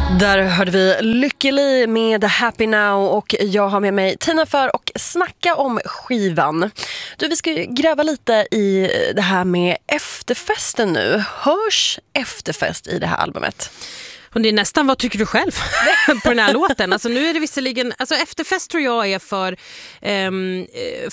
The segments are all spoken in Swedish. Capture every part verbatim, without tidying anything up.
Där hörde vi Lykkeli med Happy Now och jag har med mig Tina för och snacka om skivan. Du, vi ska gräva lite i det här med efterfesten nu. Hörs efterfest i det här albumet? Och det är nästan, vad tycker du själv på den här låten? Alltså nu är det visserligen, alltså efterfest tror jag är för um,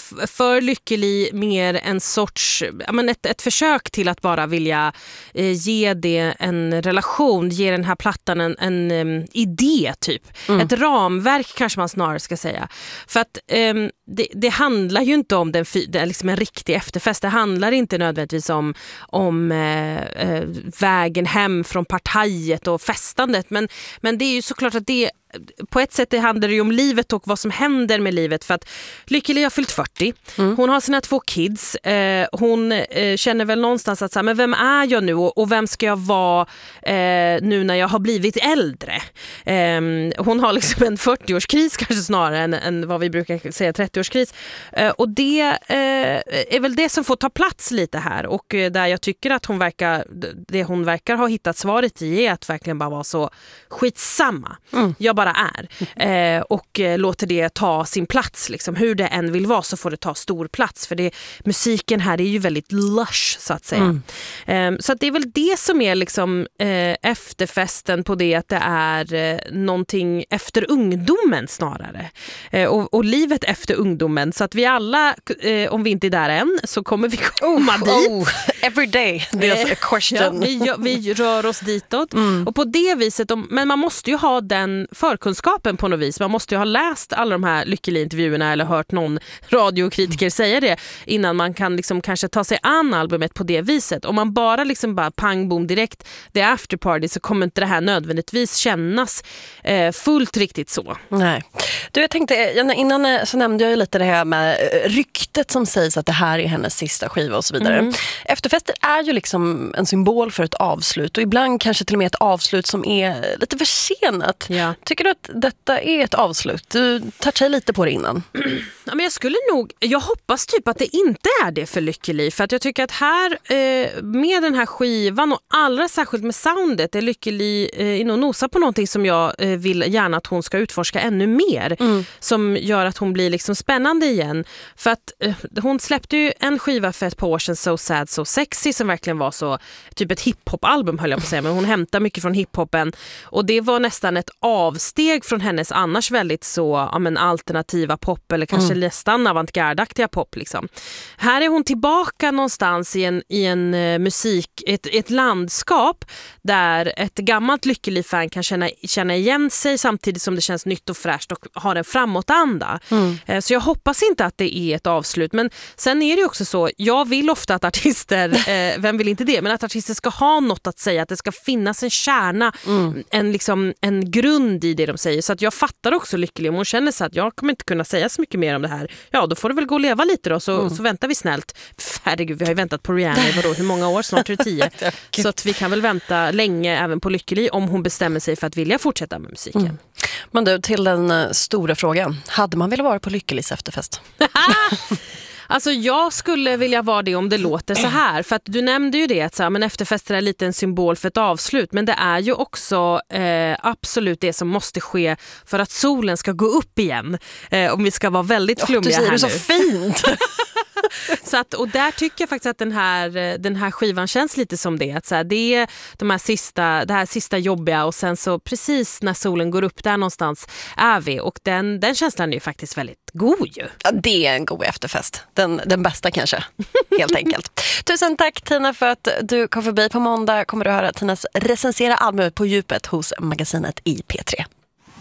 för Lykkeli mer en sorts, ja, men ett, ett försök till att bara vilja uh, ge det en relation, ge den här plattan en, en um, idé typ. Mm. Ett ramverk kanske man snarare ska säga. För att um, det, det handlar ju inte om den, det är liksom en riktig efterfest. Det handlar inte nödvändigtvis om, om uh, uh, vägen hem från partiet och fest. Men, men det är ju såklart att det på ett sätt det handlar det ju om livet och vad som händer med livet, för att Lykkeli har fyllt fyrtio. Mm. Hon har sina två kids. Eh, hon eh, känner väl någonstans att så här, men vem är jag nu och, och vem ska jag vara eh, nu när jag har blivit äldre? Eh, hon har liksom en fyrtioårskris kanske snarare än, än vad vi brukar säga trettioårskris. Eh, och det eh, är väl det som får ta plats lite här, och eh, där jag tycker att hon verkar, det hon verkar ha hittat svaret i är att verkligen bara vara så skitsamma. Mm. Jag bara är. Eh, och eh, låter det ta sin plats. Liksom. Hur det än vill vara så får det ta stor plats. För det, musiken här är ju väldigt lush så att säga. Mm. Eh, så att det är väl det som är liksom, eh, efterfesten på det, att det är eh, någonting efter ungdomen snarare. Eh, och, och livet efter ungdomen. Så att vi alla, eh, om vi inte är där än, så kommer vi komma oh, dit. Oh, every day, there's a question. Ja, vi, vi rör oss ditåt. Mm. Och på det viset, men man måste ju ha den förkunskapen på något vis. Man måste ju ha läst alla de här Lykkeli-intervjuerna eller hört någon radiokritiker säga det innan man kan liksom kanske ta sig an albumet på det viset. Om man bara liksom bara pang boom direkt det är afterparty, så kommer inte det här nödvändigtvis kännas eh, fullt riktigt så. Nej. Du, jag tänkte, innan så nämnde jag ju lite det här med ryktet som sägs att det här är hennes sista skiva och så vidare. Mm. Efterfester är ju liksom en symbol för ett avslut, och ibland kanske till och med ett avslut som är lite försenat. Ja. Tycker du att detta är ett avslut? Du touchade lite på det innan. Ja, men jag skulle nog, jag hoppas typ att det inte är det för Lykkeli, för att jag tycker att här eh, med den här skivan och allra särskilt med soundet är Lykkeli eh, in och nosar på någonting som jag eh, vill gärna att hon ska utforska ännu mer, mm. som gör att hon blir liksom spännande igen. För att eh, hon släppte ju en skiva för ett par år sedan, So Sad So Sexy, som verkligen var så typ ett hiphop-album höll jag på att säga, men hon hämtar mycket från hiphopen, och det var nästan ett avsteg från hennes annars väldigt så ja, men alternativa pop eller kanske mm. nästan avantgardaktiga pop liksom. Här är hon tillbaka någonstans i en, i en uh, musik, ett, ett landskap där ett gammalt Lykkeli-fan kan känna, känna igen sig samtidigt som det känns nytt och fräscht och har en framåtanda. Mm. Uh, så jag hoppas inte att det är ett avslut, men sen är det också så, jag vill ofta att artister, uh, vem vill inte det, men att artister ska ha något att säga, att det ska finnas en kärna, mm. en, liksom, en grund i det de säger. Så att jag fattar också Lykkeli, om hon känner så att jag kommer inte kunna säga så mycket mer om det här. Ja, då får du väl gå och leva lite då, så, mm. så väntar vi snällt. Herregud, vi har ju väntat på Rihanna i vadå, hur många år? Snart är det tio. Så att vi kan väl vänta länge även på Lykkeli om hon bestämmer sig för att vilja fortsätta med musiken. Mm. Men du, till den uh, stora frågan. Hade man velat vara på Lykkelis efterfest? Alltså jag skulle vilja vara det om det låter så här. För att du nämnde ju det att så här, men efterfester är lite en symbol för ett avslut. Men det är ju också eh, absolut det som måste ske för att solen ska gå upp igen. Eh, om vi ska vara väldigt flummiga oh, här nu. Du säger det så fint! Så att, och där tycker jag faktiskt att den här, den här skivan känns lite som det. Att så här, det är de här sista, det här sista jobbiga, och sen så precis när solen går upp där någonstans är vi. Och den, den känslan är ju faktiskt väldigt god ju. Ja, det är en god efterfest. Den, den bästa kanske, helt enkelt. Tusen tack Tina för att du kom förbi. På måndag kommer du höra Tinas recensera albumet På djupet hos magasinet i P tre.